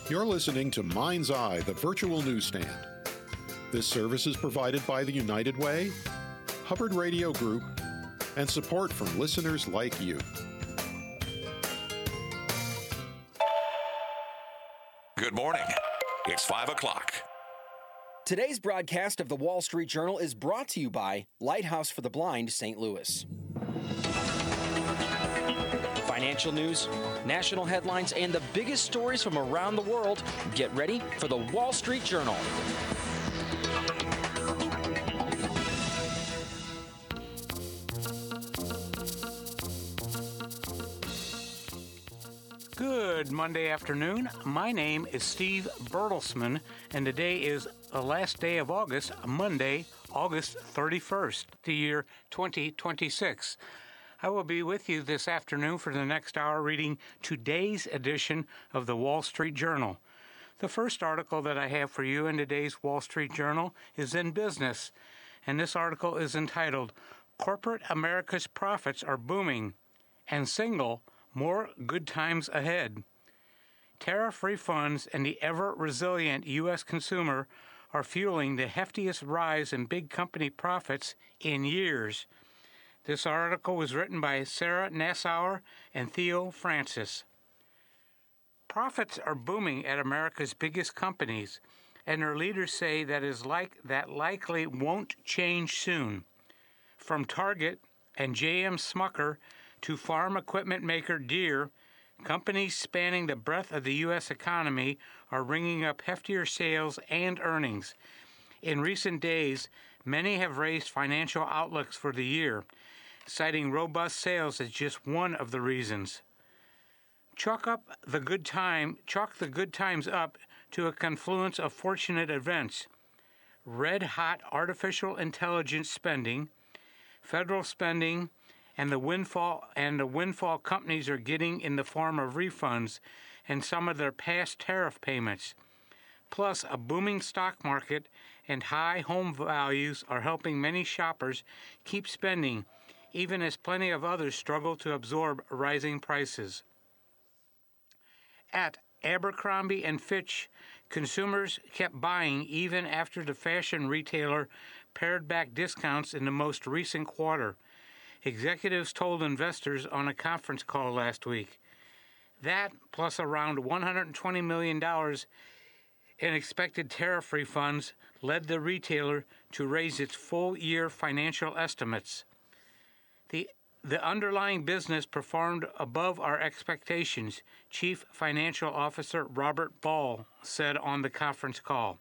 You're listening to Mind's Eye, the virtual newsstand. This service is provided by the United Way, Hubbard Radio Group, and support from listeners like you. Good morning. It's 5 o'clock. Today's broadcast of the Wall Street Journal is brought to you by Lighthouse for the Blind, St. Louis. Financial news, national headlines, and the biggest stories from around the world. Get ready for the Wall Street Journal. Good Monday afternoon. My name is Steve Bertelsman, and today is the last day of August, Monday, August 31st, the year 2026. I will be with you this afternoon for the next hour reading today's edition of the Wall Street Journal. The first article that I have for you in today's Wall Street Journal is in business, and this article is entitled, Corporate America's Profits Are Booming, and Single, More Good Times Ahead. Tariff refunds and the ever-resilient U.S. consumer are fueling the heftiest rise in big company profits in years. This article was written by Sarah Nassauer and Theo Francis. Profits are booming at America's biggest companies, and their leaders say that likely won't change soon. From Target and J.M. Smucker to farm equipment maker Deere, companies spanning the breadth of the U.S. economy are ringing up heftier sales and earnings. In recent days, many have raised financial outlooks for the year, citing robust sales as just one of the reasons. Chalk the good times up to a confluence of fortunate events: red-hot artificial intelligence spending, federal spending, and the windfall companies are getting in the form of refunds and some of their past tariff payments. Plus, a booming stock market and high home values are helping many shoppers keep spending, even as plenty of others struggle to absorb rising prices. At Abercrombie & Fitch, consumers kept buying even after the fashion retailer pared back discounts in the most recent quarter. Executives told investors on a conference call last week. That, plus around $120 million in expected tariff refunds, led the retailer to raise its full-year financial estimates. The underlying business performed above our expectations, Chief Financial Officer Robert Ball said on the conference call.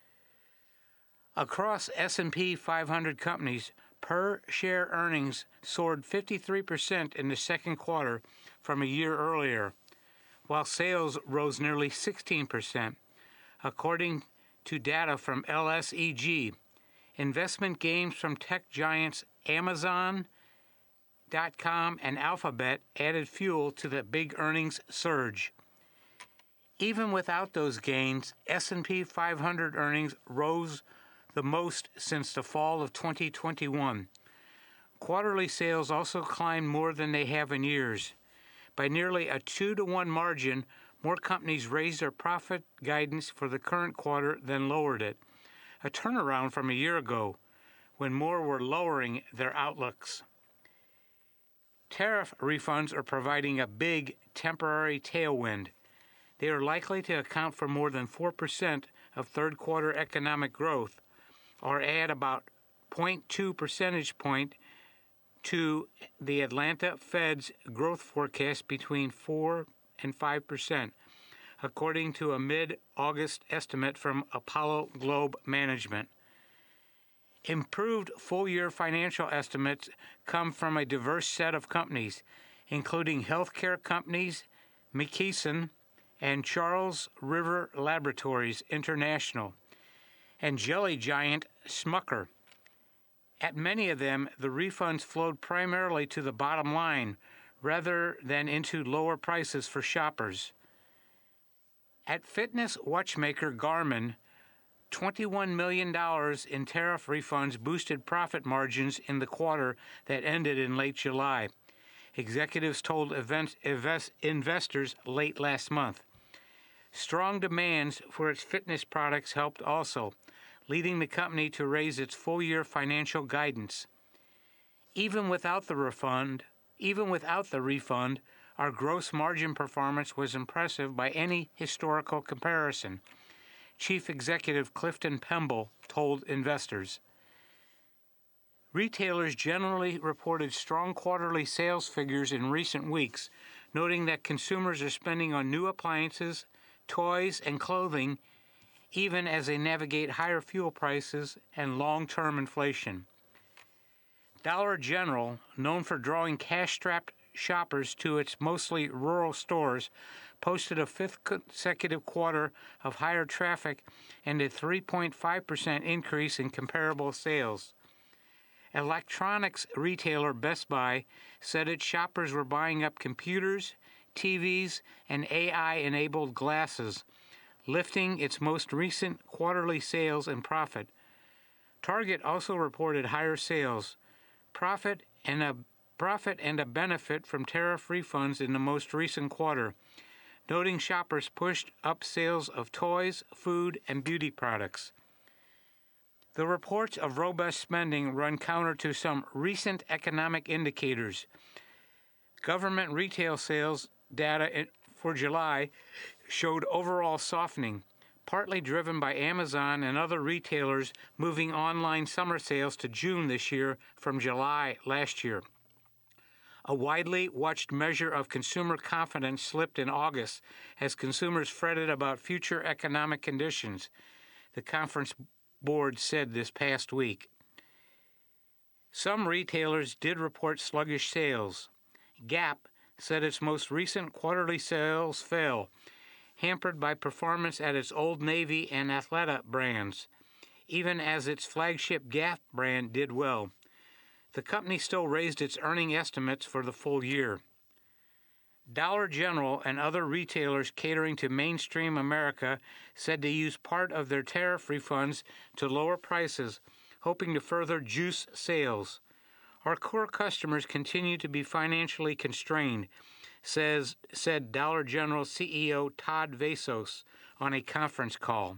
Across S&P 500 companies, per-share earnings soared 53% in the second quarter from a year earlier, while sales rose nearly 16%, according to data from LSEG. Investment gains from tech giants Amazon.com and Alphabet added fuel to the big earnings surge. Even without those gains, S&P 500 earnings rose the most since the fall of 2021. Quarterly sales also climbed more than they have in years. By nearly a 2-to-1 margin, more companies raised their profit guidance for the current quarter than lowered it, a turnaround from a year ago, when more were lowering their outlooks. Tariff refunds are providing a big temporary tailwind. They are likely to account for more than 4% of third-quarter economic growth, or add about 0.2 percentage point to the Atlanta Fed's growth forecast between 4 and 5%, according to a mid-August estimate from Apollo Globe Management. Improved full-year financial estimates come from a diverse set of companies, including healthcare companies McKesson and Charles River Laboratories International, and jelly giant Smucker. At many of them, the refunds flowed primarily to the bottom line rather than into lower prices for shoppers. At fitness watchmaker Garmin, $21 million in tariff refunds boosted profit margins in the quarter that ended in late July, executives told investors late last month. Strong demands for its fitness products helped also, leading the company to raise its full-year financial guidance. Even without the refund, our gross margin performance was impressive by any historical comparison, Chief Executive Clifton Pemble told investors. Retailers generally reported strong quarterly sales figures in recent weeks, noting that consumers are spending on new appliances, toys, and clothing, even as they navigate higher fuel prices and long-term inflation. Dollar General, known for drawing cash-strapped shoppers to its mostly rural stores, posted a fifth consecutive quarter of higher traffic and a 3.5% increase in comparable sales. Electronics retailer Best Buy said its shoppers were buying up computers, TVs, and AI-enabled glasses, lifting its most recent quarterly sales and profit. Target also reported higher sales, profit and a benefit from tariff refunds in the most recent quarter, noting shoppers pushed up sales of toys, food, and beauty products. The reports of robust spending run counter to some recent economic indicators. Government retail sales data for July showed overall softening, partly driven by Amazon and other retailers moving online summer sales to June this year from July last year. A widely watched measure of consumer confidence slipped in August as consumers fretted about future economic conditions, the conference board said this past week. Some retailers did report sluggish sales. Gap said its most recent quarterly sales fell, hampered by performance at its Old Navy and Athleta brands, even as its flagship Gap brand did well. The company still raised its earning estimates for the full year. Dollar General and other retailers catering to mainstream America said to use part of their tariff refunds to lower prices, hoping to further juice sales. Our core customers continue to be financially constrained, said Dollar General CEO Todd Vasos on a conference call.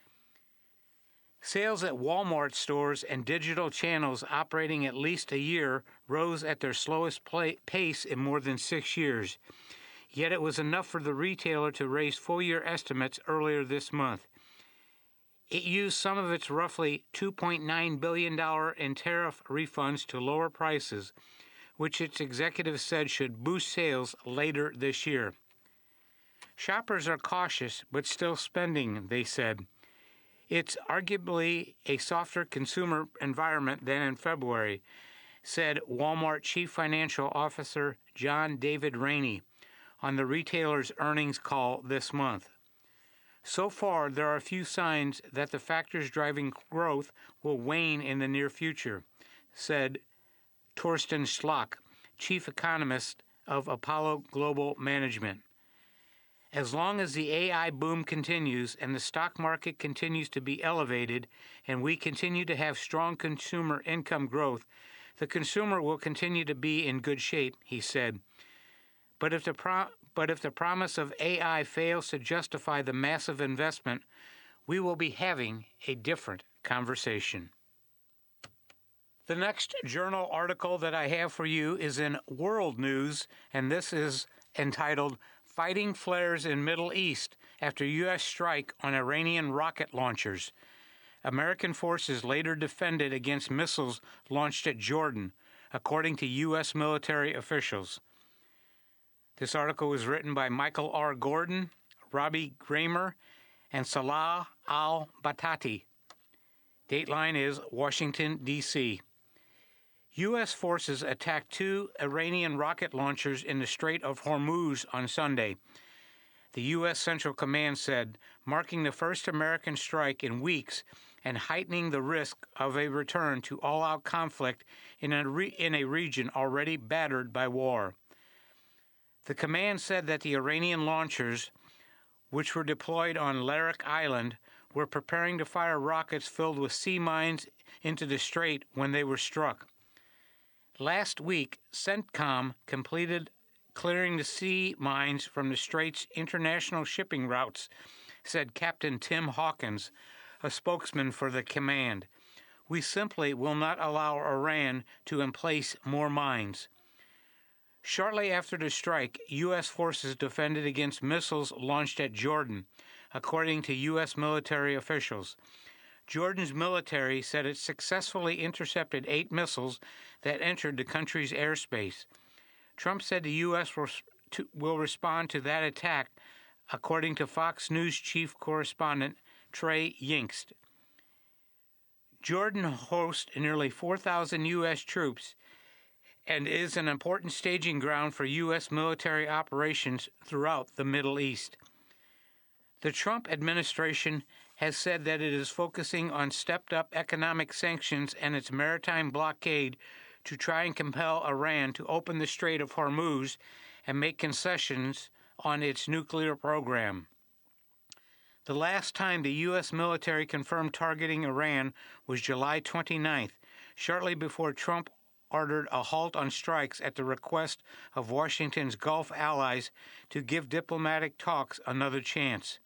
Sales at Walmart stores and digital channels operating at least a year rose at their slowest pace in more than 6 years. Yet it was enough for the retailer to raise full-year estimates earlier this month. It used some of its roughly $2.9 billion in tariff refunds to lower prices, which its executives said should boost sales later this year. Shoppers are cautious but still spending, they said. It's arguably a softer consumer environment than in February, said Walmart Chief Financial Officer John David Rainey on the retailer's earnings call this month. So far, there are a few signs that the factors driving growth will wane in the near future, said Torsten Schlock, chief economist of Apollo Global Management. As long as the AI boom continues and the stock market continues to be elevated and we continue to have strong consumer income growth, the consumer will continue to be in good shape, he said. But if the promise of AI fails to justify the massive investment, we will be having a different conversation. The next journal article that I have for you is in World News, and this is entitled Fighting Flares in Middle East After U.S. Strike on Iranian Rocket Launchers. American forces later defended against missiles launched at Jordan, according to U.S. military officials. This article was written by Michael R. Gordon, Robbie Kramer, and Salah al-Batati. Dateline is Washington, D.C. U.S. forces attacked 2 Iranian rocket launchers in the Strait of Hormuz on Sunday, the U.S. Central Command said, marking the first American strike in weeks and heightening the risk of a return to all-out conflict in a region already battered by war. The command said that the Iranian launchers, which were deployed on Larak Island, were preparing to fire rockets filled with sea mines into the strait when they were struck. Last week, CENTCOM clearing the sea mines from the Strait's international shipping routes, said Captain Tim Hawkins, a spokesman for the command. We simply will not allow Iran to emplace more mines. Shortly after the strike, U.S. forces defended against missiles launched at Jordan, according to U.S. military officials. Jordan's military said it successfully intercepted 8 missiles that entered the country's airspace. Trump said the U.S. will respond to that attack, according to Fox News chief correspondent Trey Yingst. Jordan hosts nearly 4,000 U.S. troops and is an important staging ground for U.S. military operations throughout the Middle East. The Trump administration has said that it is focusing on stepped-up economic sanctions and its maritime blockade to try and compel Iran to open the Strait of Hormuz and make concessions on its nuclear program. The last time the U.S. military confirmed targeting Iran was July 29th, shortly before Trump ordered a halt on strikes at the request of Washington's Gulf allies to give diplomatic talks another chance.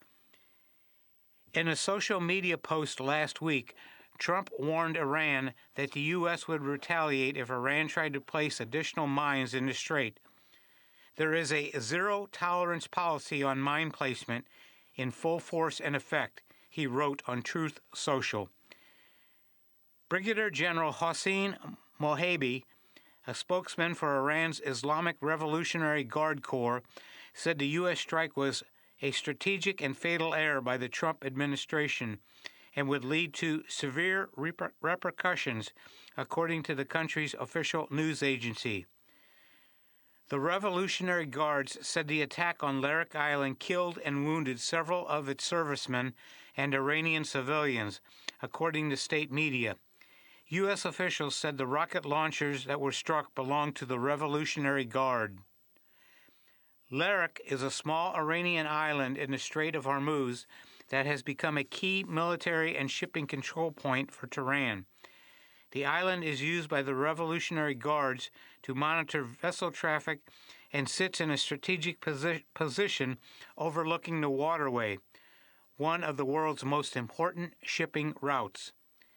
In a social media post last week, Trump warned Iran that the U.S. would retaliate if Iran tried to place additional mines in the strait. There is a zero-tolerance policy on mine placement in full force and effect, he wrote on Truth Social. Brigadier General Hossein Mohabi, a spokesman for Iran's Islamic Revolutionary Guard Corps, said the U.S. strike was a strategic and fatal error by the Trump administration and would lead to severe repercussions, according to the country's official news agency. The Revolutionary Guards said the attack on Larak Island killed and wounded several of its servicemen and Iranian civilians, according to state media. U.S. officials said the rocket launchers that were struck belonged to the Revolutionary Guard. Larak is a small Iranian island in the Strait of Hormuz that has become a key military and shipping control point for Tehran. The island is used by the Revolutionary Guards to monitor vessel traffic and sits in a strategic position overlooking the waterway, one of the world's most important shipping routes.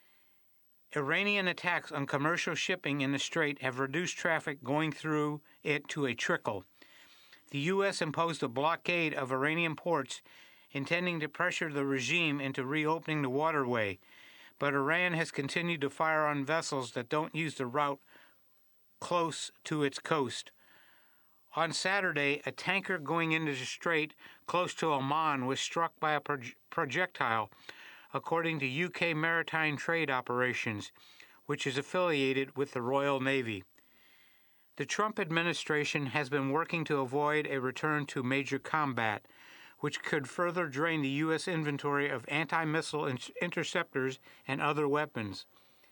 Iranian attacks on commercial shipping in the strait have reduced traffic going through it to a trickle. The U.S. imposed a blockade of Iranian ports, intending to pressure the regime into reopening the waterway, but Iran has continued to fire on vessels that don't use the route close to its coast. On Saturday, a tanker going into the strait close to Oman was struck by a projectile, according to UK Maritime Trade Operations, which is affiliated with the Royal Navy. The Trump administration has been working to avoid a return to major combat, which could further drain the U.S. inventory of anti-missile interceptors and other weapons.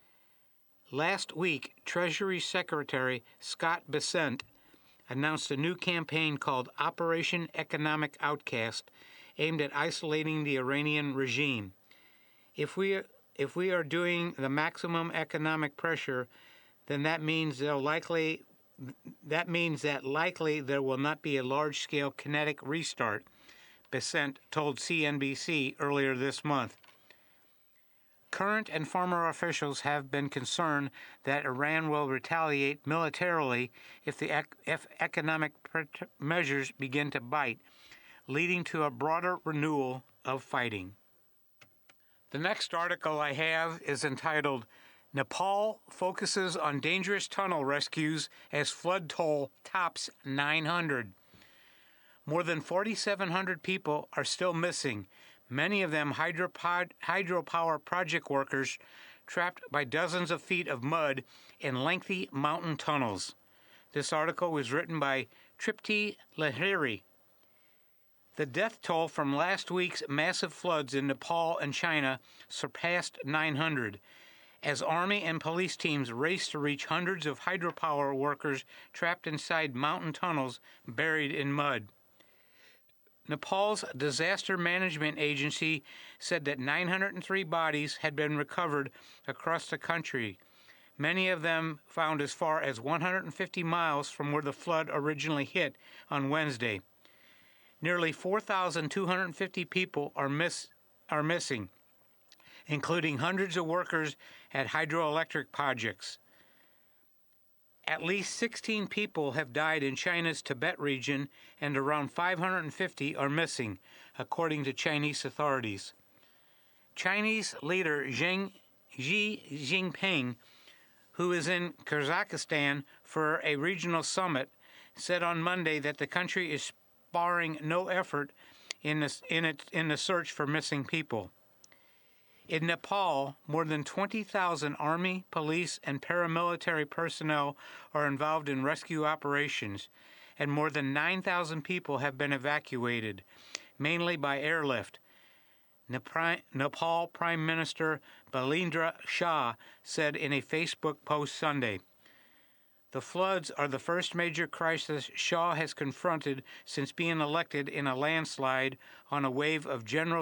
Last week, Treasury Secretary Scott Bessent announced a new campaign called Operation Economic Outcast, aimed at isolating the Iranian regime. If we are doing the maximum economic pressure, then that means that likely there will not be a large-scale kinetic restart, Bessent told CNBC earlier this month. Current and former officials have been concerned that Iran will retaliate militarily if economic measures begin to bite, leading to a broader renewal of fighting. The next article I have is entitled, Nepal Focuses on Dangerous Tunnel Rescues as Flood Toll Tops 900. More than 4,700 people are still missing, many of them hydropower project workers trapped by dozens of feet of mud in lengthy mountain tunnels. This article was written by Tripti Lahiri. The death toll from last week's massive floods in Nepal and China surpassed 900, as Army and police teams raced to reach hundreds of hydropower workers trapped inside mountain tunnels buried in mud. Nepal's Disaster Management Agency said that 903 bodies had been recovered across the country, many of them found as far as 150 miles from where the flood originally hit on Wednesday. Nearly 4,250 people are missing, including hundreds of workers at hydroelectric projects. At least 16 people have died in China's Tibet region, and around 550 are missing, according to Chinese authorities. Chinese leader Xi Jinping, who is in Kazakhstan for a regional summit, said on Monday that the country is sparing no effort in the search for missing people. In Nepal, more than 20,000 army, police, and paramilitary personnel are involved in rescue operations, and more than 9,000 people have been evacuated, mainly by airlift. Nepal Prime Minister Balendra Shah said in a Facebook post Sunday. The floods are the first major crisis Shah has confronted since being elected in a landslide on a wave of general